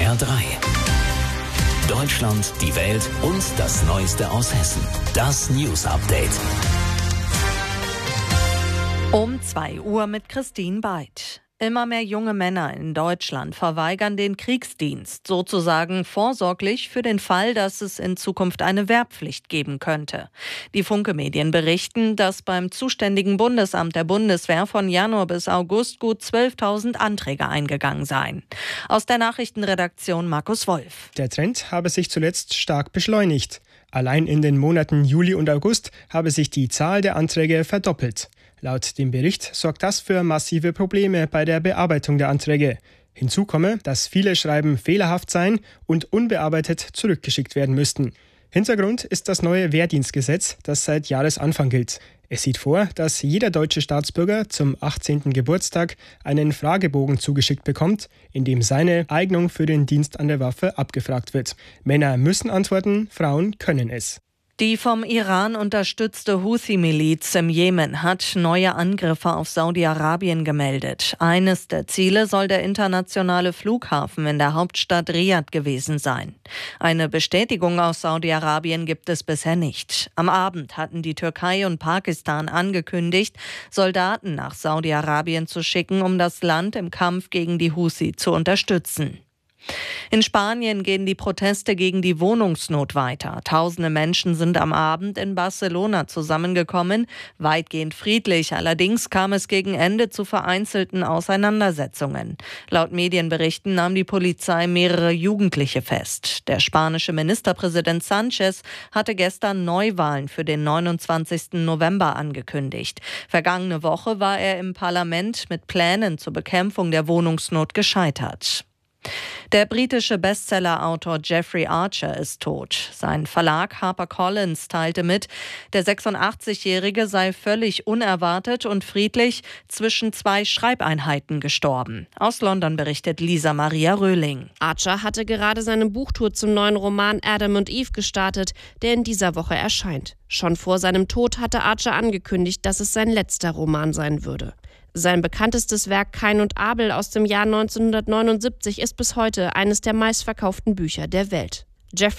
SWR 3. Deutschland, die Welt und das Neueste aus Hessen. Das News Update. Um 2 Uhr mit Christine Beid. Immer mehr junge Männer in Deutschland verweigern den Kriegsdienst, sozusagen vorsorglich für den Fall, dass es in Zukunft eine Wehrpflicht geben könnte. Die Funke-Medien berichten, dass beim zuständigen Bundesamt der Bundeswehr von Januar bis August gut 12.000 Anträge eingegangen seien. Aus der Nachrichtenredaktion Markus Wolf. Der Trend habe sich zuletzt stark beschleunigt. Allein in den Monaten Juli und August habe sich die Zahl der Anträge verdoppelt. Laut dem Bericht sorgt das für massive Probleme bei der Bearbeitung der Anträge. Hinzu komme, dass viele Schreiben fehlerhaft seien und unbearbeitet zurückgeschickt werden müssten. Hintergrund ist das neue Wehrdienstgesetz, das seit Jahresanfang gilt. Es sieht vor, dass jeder deutsche Staatsbürger zum 18. Geburtstag einen Fragebogen zugeschickt bekommt, in dem seine Eignung für den Dienst an der Waffe abgefragt wird. Männer müssen antworten, Frauen können es. Die vom Iran unterstützte Houthi-Miliz im Jemen hat neue Angriffe auf Saudi-Arabien gemeldet. Eines der Ziele soll der internationale Flughafen in der Hauptstadt Riad gewesen sein. Eine Bestätigung aus Saudi-Arabien gibt es bisher nicht. Am Abend hatten die Türkei und Pakistan angekündigt, Soldaten nach Saudi-Arabien zu schicken, um das Land im Kampf gegen die Houthi zu unterstützen. In Spanien gehen die Proteste gegen die Wohnungsnot weiter. Tausende Menschen sind am Abend in Barcelona zusammengekommen, weitgehend friedlich. Allerdings kam es gegen Ende zu vereinzelten Auseinandersetzungen. Laut Medienberichten nahm die Polizei mehrere Jugendliche fest. Der spanische Ministerpräsident Sánchez hatte gestern Neuwahlen für den 29. November angekündigt. Vergangene Woche war er im Parlament mit Plänen zur Bekämpfung der Wohnungsnot gescheitert. Der britische Bestsellerautor Jeffrey Archer ist tot. Sein Verlag HarperCollins teilte mit, der 86-Jährige sei völlig unerwartet und friedlich zwischen 2 Schreibeinheiten gestorben. Aus London berichtet Lisa Maria Röhling. Archer hatte gerade seine Buchtour zum neuen Roman Adam und Eve gestartet, der in dieser Woche erscheint. Schon vor seinem Tod hatte Archer angekündigt, dass es sein letzter Roman sein würde. Sein bekanntestes Werk Kain und Abel aus dem Jahr 1979 ist bis heute eines der meistverkauften Bücher der Welt.